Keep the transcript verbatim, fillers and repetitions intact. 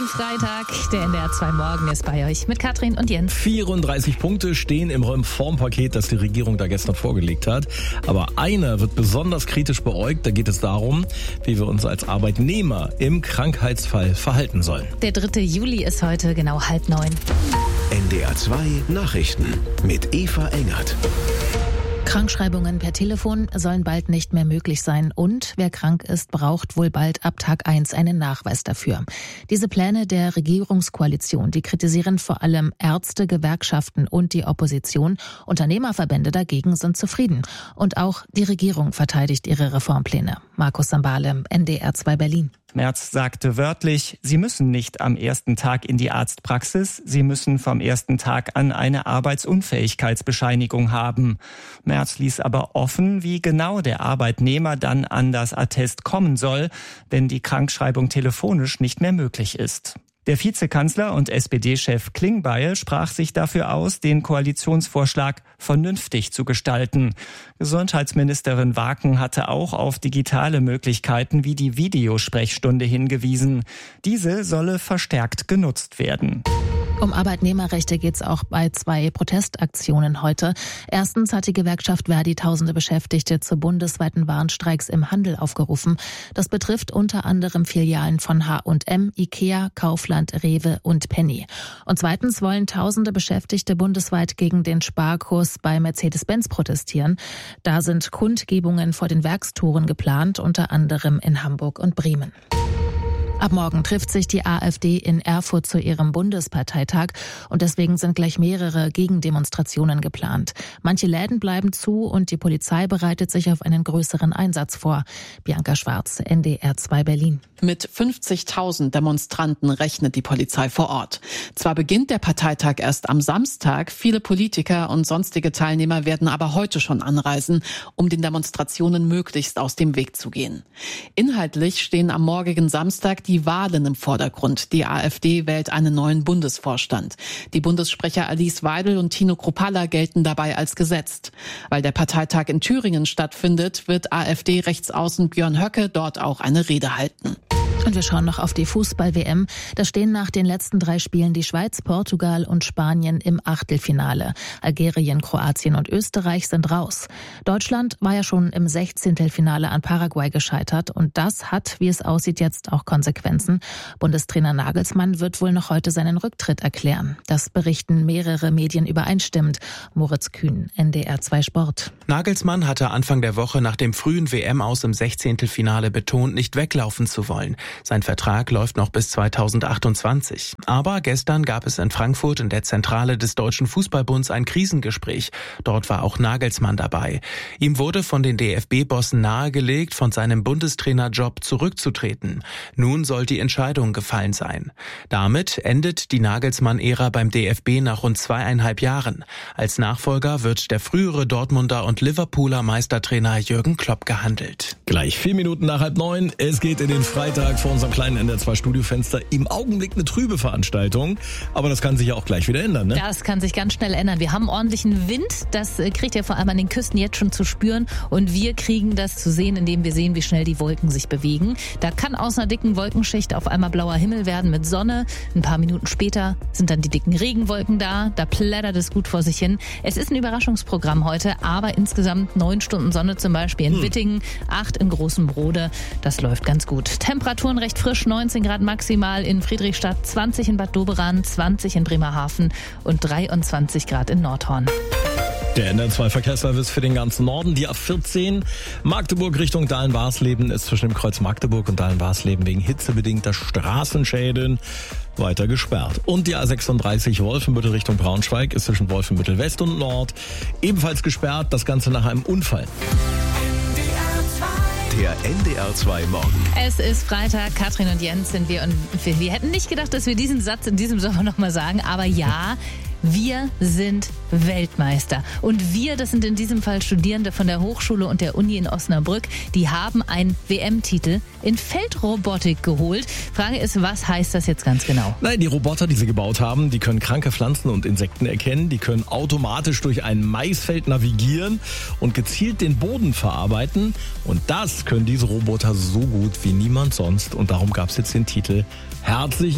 Freitag. Der N D R zwei Morgen ist bei euch mit Katrin und Jens. vierunddreißig Punkte stehen im Reformpaket, das die Regierung da gestern vorgelegt hat. Aber einer wird besonders kritisch beäugt. Da geht es darum, wie wir uns als Arbeitnehmer im Krankheitsfall verhalten sollen. Der dritte Juli ist heute genau halb neun. N D R zwei Nachrichten mit Eva Engert. Krankschreibungen per Telefon sollen bald nicht mehr möglich sein und wer krank ist, braucht wohl bald ab Tag eins einen Nachweis dafür. Diese Pläne der Regierungskoalition, die kritisieren vor allem Ärzte, Gewerkschaften und die Opposition. Unternehmerverbände dagegen sind zufrieden. Und auch die Regierung verteidigt ihre Reformpläne. Markus Sambale, N D R zwei Berlin. Merz sagte wörtlich, sie müssen nicht am ersten Tag in die Arztpraxis, sie müssen vom ersten Tag an eine Arbeitsunfähigkeitsbescheinigung haben. Merz ließ aber offen, wie genau der Arbeitnehmer dann an das Attest kommen soll, wenn die Krankschreibung telefonisch nicht mehr möglich ist. Der Vizekanzler und S P D-Chef Klingbeil sprach sich dafür aus, den Koalitionsvorschlag vernünftig zu gestalten. Gesundheitsministerin Waken hatte auch auf digitale Möglichkeiten wie die Videosprechstunde hingewiesen. Diese solle verstärkt genutzt werden. Um Arbeitnehmerrechte geht es auch bei zwei Protestaktionen heute. Erstens hat die Gewerkschaft Verdi tausende Beschäftigte zu bundesweiten Warnstreiks im Handel aufgerufen. Das betrifft unter anderem Filialen von H und M, Ikea, Kaufland, Rewe und Penny. Und zweitens wollen tausende Beschäftigte bundesweit gegen den Sparkurs bei Mercedes-Benz protestieren. Da sind Kundgebungen vor den Werkstoren geplant, unter anderem in Hamburg und Bremen. Ab morgen trifft sich die AfD in Erfurt zu ihrem Bundesparteitag und deswegen sind gleich mehrere Gegendemonstrationen geplant. Manche Läden bleiben zu und die Polizei bereitet sich auf einen größeren Einsatz vor. Bianca Schwarz, N D R zwei Berlin. Mit fünfzigtausend Demonstranten rechnet die Polizei vor Ort. Zwar beginnt der Parteitag erst am Samstag, viele Politiker und sonstige Teilnehmer werden aber heute schon anreisen, um den Demonstrationen möglichst aus dem Weg zu gehen. Inhaltlich stehen am morgigen Samstag die Wahlen im Vordergrund. Die AfD wählt einen neuen Bundesvorstand. Die Bundessprecher Alice Weidel und Tino Kruppalla gelten dabei als gesetzt. Weil der Parteitag in Thüringen stattfindet, wird AfD-Rechtsaußen Björn Höcke dort auch eine Rede halten. Und wir schauen noch auf die Fußball-W M. Da stehen nach den letzten drei Spielen die Schweiz, Portugal und Spanien im Achtelfinale. Algerien, Kroatien und Österreich sind raus. Deutschland war ja schon im Sechzehntelfinale an Paraguay gescheitert. Und das hat, wie es aussieht, jetzt auch Konsequenzen. Bundestrainer Nagelsmann wird wohl noch heute seinen Rücktritt erklären. Das berichten mehrere Medien übereinstimmend. Moritz Kühn, N D R zwei Sport. Nagelsmann hatte Anfang der Woche nach dem frühen W M-Aus im Sechzehntelfinale betont, nicht weglaufen zu wollen. Sein Vertrag läuft noch bis zweitausendachtundzwanzig. Aber gestern gab es in Frankfurt in der Zentrale des Deutschen Fußballbunds ein Krisengespräch. Dort war auch Nagelsmann dabei. Ihm wurde von den D F B-Bossen nahegelegt, von seinem Bundestrainerjob zurückzutreten. Nun soll die Entscheidung gefallen sein. Damit endet die Nagelsmann-Ära beim D F B nach rund zweieinhalb Jahren. Als Nachfolger wird der frühere Dortmunder und Liverpooler Meistertrainer Jürgen Klopp gehandelt. Gleich vier Minuten nach halb neun. Es geht in den Freitag vor unserem kleinen N D R zwei Studiofenster. Im Augenblick eine trübe Veranstaltung, aber das kann sich ja auch gleich wieder ändern, ne? Das kann sich ganz schnell ändern. Wir haben ordentlichen Wind, das kriegt ihr vor allem an den Küsten jetzt schon zu spüren und wir kriegen das zu sehen, indem wir sehen, wie schnell die Wolken sich bewegen. Da kann aus einer dicken Wolkenschicht auf einmal blauer Himmel werden mit Sonne. Ein paar Minuten später sind dann die dicken Regenwolken da, da plättert es gut vor sich hin. Es ist ein Überraschungsprogramm heute, aber insgesamt neun Stunden Sonne zum Beispiel in hm. Wittingen, acht in Großem Brode. Das läuft ganz gut. Temperaturen recht frisch, neunzehn Grad maximal in Friedrichstadt, zwanzig in Bad Doberan, zwanzig in Bremerhaven und dreiundzwanzig Grad in Nordhorn. Der N D R zwei Verkehrsservice für den ganzen Norden. Die A vierzehn Magdeburg Richtung Dahlen-Warsleben ist zwischen dem Kreuz Magdeburg und Dahlen-Warsleben wegen hitzebedingter Straßenschäden weiter gesperrt. Und die A sechsunddreißig Wolfenbüttel Richtung Braunschweig ist zwischen Wolfenbüttel West und Nord ebenfalls gesperrt. Das Ganze nach einem Unfall. Der N D R zwei Morgen. Es ist Freitag, Katrin und Jens sind wir und wir, wir hätten nicht gedacht, dass wir diesen Satz in diesem Sommer nochmal sagen, aber ja, wir sind Weltmeister. Und wir, das sind in diesem Fall Studierende von der Hochschule und der Uni in Osnabrück, die haben einen W M-Titel in Feldrobotik geholt. Frage ist, was heißt das jetzt ganz genau? Nein, die Roboter, die sie gebaut haben, die können kranke Pflanzen und Insekten erkennen, die können automatisch durch ein Maisfeld navigieren und gezielt den Boden verarbeiten. Und das können diese Roboter so gut wie niemand sonst. Und darum gab es jetzt den Titel Herzlich